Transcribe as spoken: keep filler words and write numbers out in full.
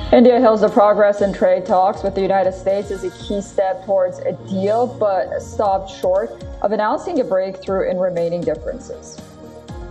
India hails the progress in trade talks with the United States as a key step towards a deal, but stopped short of announcing a breakthrough in remaining differences.